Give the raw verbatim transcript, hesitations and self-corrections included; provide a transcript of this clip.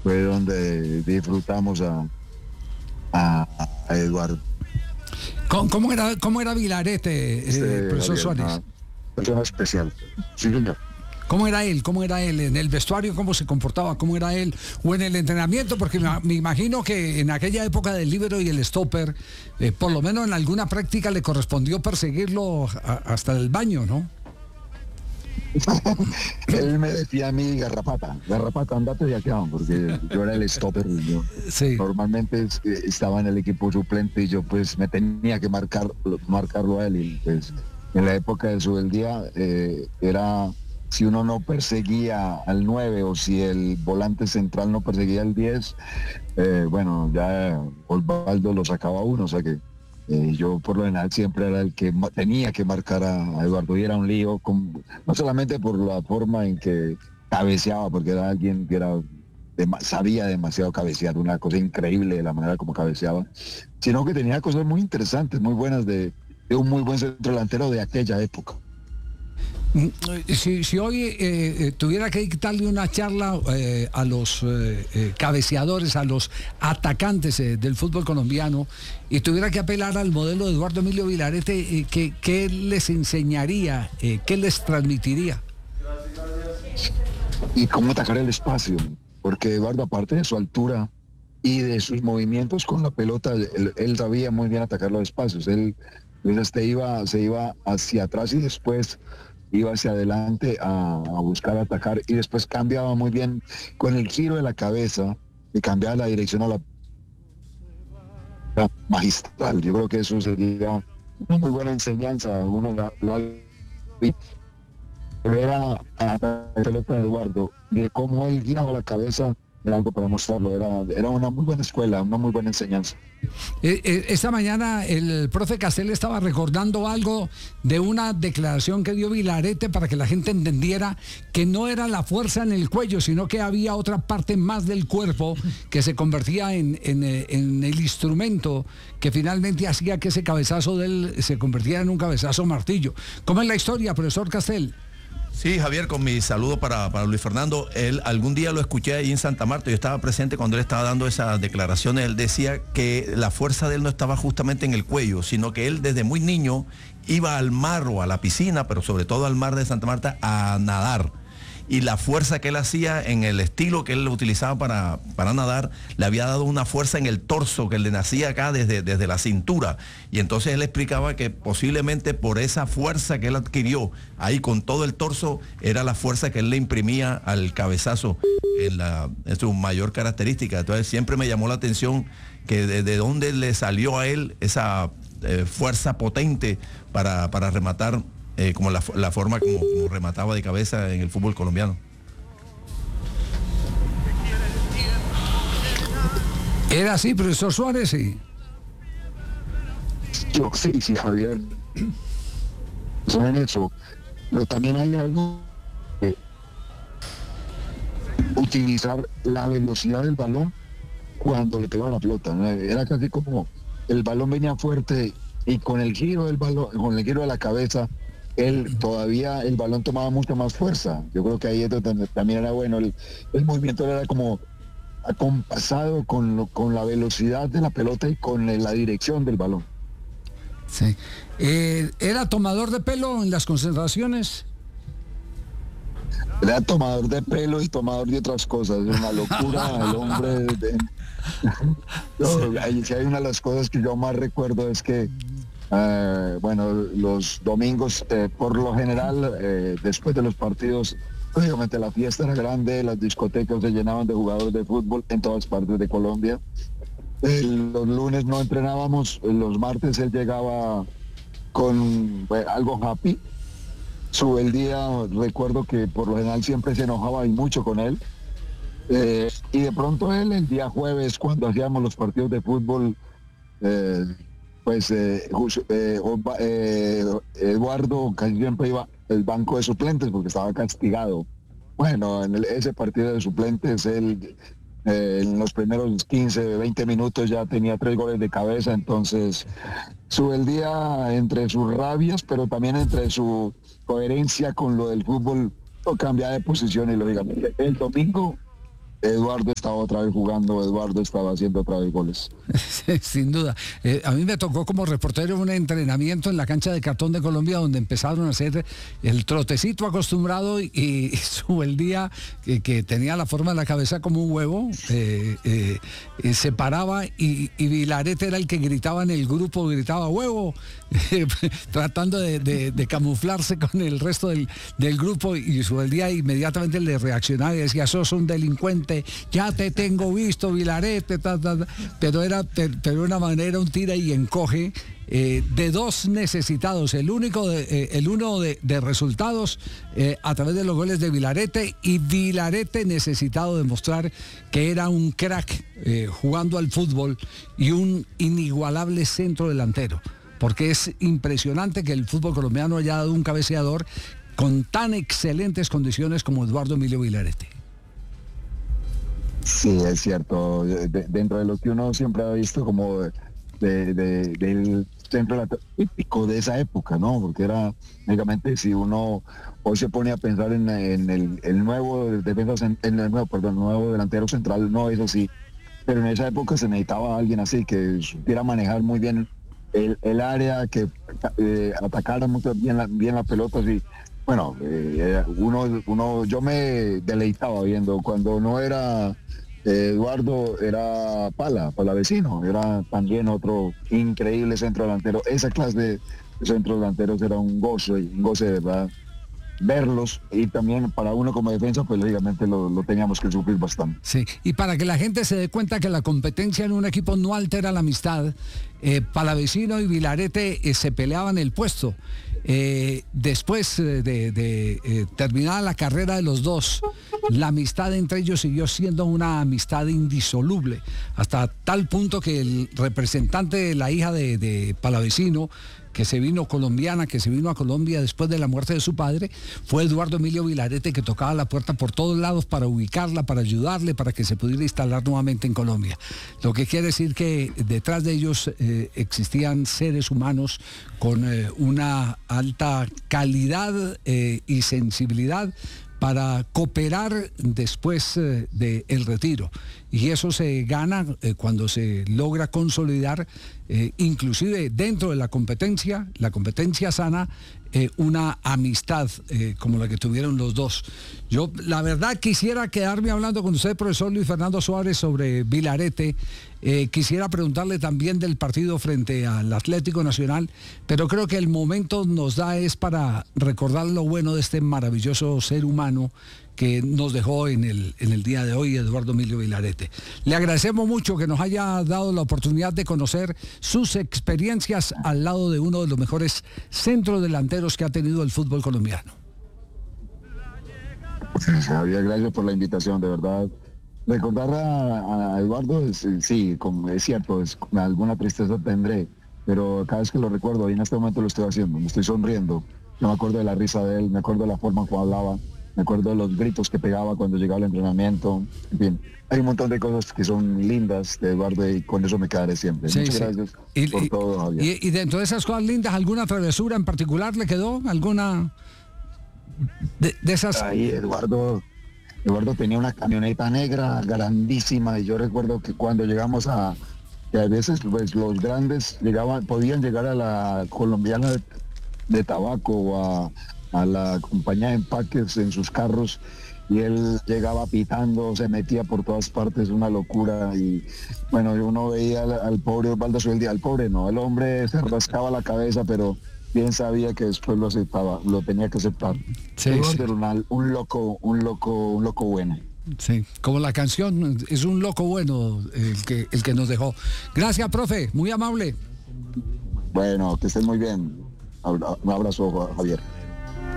fue donde disfrutamos a, a, a Eduardo. ¿Cómo, cómo era, cómo era Vilarete, eh, Este, profesor Javier, Suárez? una persona especial. Sí, señor. ¿Cómo era él? ¿Cómo era él? ¿En el vestuario cómo se comportaba? ¿Cómo era él? ¿O en el entrenamiento? Porque me, me imagino que en aquella época del líbero y el stopper, eh, por lo menos en alguna práctica le correspondió perseguirlo a, hasta el baño, ¿no? Él me decía a mí, garrapata, garrapata, andate de acá, porque yo era el stopper. Y yo Sí. normalmente estaba en el equipo suplente y yo pues me tenía que marcar, marcarlo a él. Y pues en la época de su día eh, era, si uno no perseguía al nueve o si el volante central no perseguía al diez, eh, bueno, ya Osvaldo lo sacaba a uno, o sea que Eh, yo por lo general siempre era el que ma- tenía que marcar a, a Eduardo y era un lío, con, no solamente por la forma en que cabeceaba, porque era alguien que era dema- sabía demasiado cabecear, una cosa increíble de la manera como cabeceaba, sino que tenía cosas muy interesantes, muy buenas de, de un muy buen centro delantero de aquella época. Si, si hoy eh, eh, tuviera que dictarle una charla eh, a los eh, eh, cabeceadores, a los atacantes eh, del fútbol colombiano, y tuviera que apelar al modelo de Eduardo Emilio Vilarete, eh, ¿qué, qué les enseñaría? Eh, ¿Qué les transmitiría? Y cómo atacar el espacio, porque Eduardo, aparte de su altura y de sus movimientos con la pelota, él, él sabía muy bien atacar los espacios. Él este, iba, se iba hacia atrás y después iba hacia adelante a, a buscar atacar y después cambiaba muy bien con el giro de la cabeza y cambiaba la dirección a la la magistral. Yo creo que eso sería una muy buena enseñanza. Uno la, la, ver a, a la pelota de Eduardo, de cómo él guiaba la cabeza, era algo para mostrarlo, era, era una muy buena escuela, una muy buena enseñanza. Eh, eh, esta mañana el profe Castel estaba recordando algo de una declaración que dio Vilarete para que la gente entendiera que no era la fuerza en el cuello, sino que había otra parte más del cuerpo que se convertía en, en, eh, en el instrumento que finalmente hacía que ese cabezazo de él se convirtiera en un cabezazo martillo. ¿Cómo es la historia, profesor Castel? Sí, Javier, con mi saludo para, para Luis Fernando. Él algún día lo escuché ahí en Santa Marta, yo estaba presente cuando él estaba dando esas declaraciones. Él decía que la fuerza de él no estaba justamente en el cuello, sino que él desde muy niño iba al mar o a la piscina, pero sobre todo al mar de Santa Marta, a nadar. Y la fuerza que él hacía en el estilo que él utilizaba para, para nadar, le había dado una fuerza en el torso que le nacía acá desde, desde la cintura. Y entonces él explicaba que posiblemente por esa fuerza que él adquirió ahí con todo el torso, era la fuerza que él le imprimía al cabezazo en, la, en su mayor característica. Entonces siempre me llamó la atención que de, de dónde le salió a él esa eh, fuerza potente para, para rematar. Eh, como la, la forma como, como remataba de cabeza en el fútbol colombiano. ¿Era así, profesor Suárez? Sí. Yo, sí, sí, Javier. Saben eso. Pero también hay algo que utilizar la velocidad del balón cuando le pegaba la pelota, ¿no? Era casi como el balón venía fuerte y con el giro del balón, con el giro de la cabeza, él todavía el balón tomaba mucha más fuerza. Yo creo que ahí también era bueno. El, el movimiento era como acompasado con, lo, con la velocidad de la pelota y con la dirección del balón. Sí. Eh, ¿Era tomador de pelo en las concentraciones? Era tomador de pelo y tomador de otras cosas. Es una locura el hombre. De, de... no, hay, si hay una de las cosas que yo más recuerdo es que Uh, bueno, los domingos, eh, por lo general, eh, después de los partidos, obviamente la fiesta era grande, las discotecas se llenaban de jugadores de fútbol en todas partes de Colombia. Eh, los lunes no entrenábamos, los martes él llegaba con bueno, algo happy. Sube el día, recuerdo que por lo general siempre se enojaba y mucho con él. Eh, y de pronto él, el día jueves, cuando hacíamos los partidos de fútbol, eh, pues eh, eh, eh, Eduardo casi siempre iba al banco de suplentes porque estaba castigado. Bueno, en el, ese partido de suplentes, él eh, en los primeros quince, veinte minutos ya tenía tres goles de cabeza, entonces sube el día entre sus rabias, pero también entre su coherencia con lo del fútbol, o cambiar de posición y lógicamente. El domingo Eduardo estaba otra vez jugando, Eduardo estaba haciendo otra vez goles. Sin duda. Eh, a mí me tocó como reportero un entrenamiento en la cancha de Cartón de Colombia, donde empezaron a hacer el trotecito acostumbrado y, y el día que, que tenía la forma de la cabeza como un huevo, eh, eh, eh, se paraba y, y Vilarete era el que gritaba en el grupo, gritaba huevo, tratando de, de, de camuflarse con el resto del, del grupo, y Subeldía inmediatamente le reaccionaba y decía: sos un delincuente, ya te tengo visto, Vilarete, ta, ta, ta. Pero era de una manera un tira y encoge eh, de dos necesitados, el único de, eh, el uno de, de resultados eh, a través de los goles de Vilarete, y Vilarete necesitado de mostrar que era un crack eh, jugando al fútbol y un inigualable centro delantero, porque es impresionante que el fútbol colombiano haya dado un cabeceador con tan excelentes condiciones como Eduardo Emilio Vilarete. Sí, es cierto. De, dentro de lo que uno siempre ha visto como de, de, del centro típico de esa época, ¿no? Porque era, únicamente, si uno hoy se pone a pensar en, en el, el nuevo defensa, en el nuevo, perdón, nuevo delantero central, no es así. Pero en esa época se necesitaba alguien así, que supiera manejar muy bien el, el área, que eh, atacara muy bien la, bien la pelota, así. Bueno, eh, uno, uno, yo me deleitaba viendo cuando no era eh, Eduardo, era Pala, Palavecino, era también otro increíble centro delantero. Esa clase de centros delanteros era un gozo, un goce de verdad verlos, y también para uno como defensa, pues lógicamente lo, lo teníamos que sufrir bastante. Sí, y para que la gente se dé cuenta que la competencia en un equipo no altera la amistad, eh, Palavecino y Vilarete eh, se peleaban el puesto. Eh, después de, de, de eh, terminada la carrera de los dos, la amistad entre ellos siguió siendo una amistad indisoluble, hasta tal punto que el representante de la hija de, de Palavecino, que se vino colombiana, que se vino a Colombia después de la muerte de su padre, fue Eduardo Emilio Vilarete, que tocaba la puerta por todos lados para ubicarla, para ayudarle, para que se pudiera instalar nuevamente en Colombia. Lo que quiere decir que detrás de ellos eh, existían seres humanos con eh, una alta calidad eh, y sensibilidad para cooperar después eh, del retiro. Y eso se gana eh, cuando se logra consolidar, eh, inclusive dentro de la competencia, la competencia sana, eh, una amistad eh, como la que tuvieron los dos. Yo, la verdad, quisiera quedarme hablando con usted, profesor Luis Fernando Suárez, sobre Vilarete. Eh, quisiera preguntarle también del partido frente al Atlético Nacional, pero creo que el momento nos da es para recordar lo bueno de este maravilloso ser humano que nos dejó en el, en el día de hoy, Eduardo Emilio Vilarete. Le agradecemos mucho que nos haya dado la oportunidad de conocer sus experiencias al lado de uno de los mejores centros delanteros que ha tenido el fútbol colombiano. Javier, gracias por la invitación, de verdad. Recordar a, a Eduardo, es, sí, como es cierto, es, alguna tristeza tendré, pero cada vez que lo recuerdo, y en este momento lo estoy haciendo, me estoy sonriendo. Yo me acuerdo de la risa de él, me acuerdo de la forma en que hablaba, me acuerdo de los gritos que pegaba cuando llegaba al entrenamiento. En fin, hay un montón de cosas que son lindas de Eduardo, y con eso me quedaré siempre. Sí, Muchas sí. gracias y, por y, todo, Javier. Y, y dentro de esas cosas lindas, ¿alguna travesura en particular le quedó? ¿Alguna de, de esas? Ay, Eduardo, Eduardo tenía una camioneta negra grandísima, y yo recuerdo que cuando llegamos a, que a veces pues, los grandes llegaban, podían llegar a la colombiana de, de tabaco o a, a la compañía de empaques en sus carros, y él llegaba pitando, se metía por todas partes, una locura. Y bueno, uno veía al, al pobre Osvaldo Subeldía, al pobre no, el hombre se rascaba la cabeza, pero bien sabía que después lo aceptaba, lo tenía que aceptar. Sí, sí. Era una, un loco, un loco, un loco bueno. Sí, como la canción, es un loco bueno el que, el que nos dejó. Gracias, profe, muy amable. Bueno, que estén muy bien. Un abrazo, Javier.